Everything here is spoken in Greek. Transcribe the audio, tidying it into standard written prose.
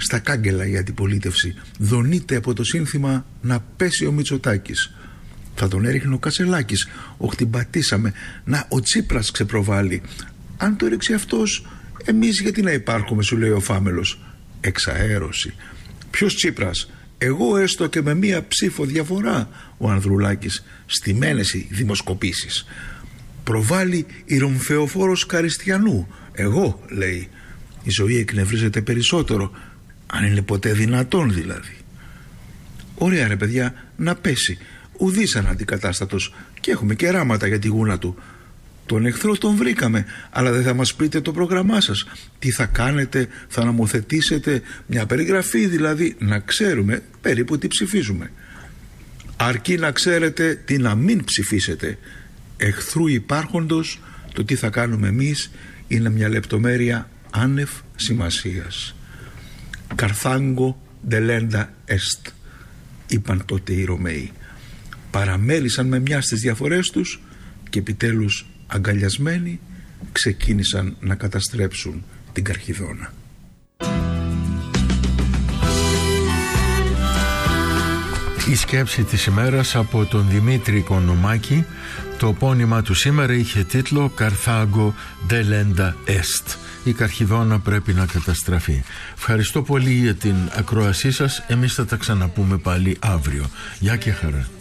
στα κάγκελα η αντιπολίτευση δονείται από το σύνθημα να πέσει ο Μητσοτάκης. Θα τον έριχνε ο Κασελάκης. Οχτυμπατήσαμε. Να, ο Τσίπρας ξεπροβάλλει. Αν το έριξε αυτός, εμείς γιατί να υπάρχουμε, σου λέει ο Φάμελος. Εξαέρωση. Ποιος Τσίπρας? Εγώ έστω και με μία ψήφο διαφορά, ο Ανδρουλάκης. Στημένες οι δημοσκοπήσεις. Προβάλλει η Ρομφεοφόρος Καριστιανού. Εγώ, λέει. Η ζωή εκνευρίζεται περισσότερο, αν είναι ποτέ δυνατόν δηλαδή. Ωραία ρε παιδιά, να πέσει. Ουδής αναντικατάστατος και έχουμε και ράματα για τη γούνα του. Τον εχθρό τον βρήκαμε, αλλά δεν θα μας πείτε το πρόγραμμά σας. Τι θα κάνετε, θα νομοθετήσετε, μια περιγραφή δηλαδή, να ξέρουμε περίπου τι ψηφίζουμε. Αρκεί να ξέρετε τι να μην ψηφίσετε. Εχθρού υπάρχοντος, το τι θα κάνουμε εμείς είναι μια λεπτομέρεια άνευ σημασίας. Καρθάγκο delenda est, είπαν τότε οι Ρωμαίοι. Παραμέλησαν με μια στις διαφορές τους και επιτέλους αγκαλιασμένοι ξεκίνησαν να καταστρέψουν την Καρχιδόνα. Η σκέψη της ημέρας από τον Δημήτρη Κονομάκη. Το επώνυμα του σήμερα είχε τίτλο «Καρθάγκο delenda est». Η Καρχιδόνα πρέπει να καταστραφεί. Ευχαριστώ πολύ για την ακρόασή σας. Εμείς θα τα ξαναπούμε πάλι αύριο. Γεια και χαρά.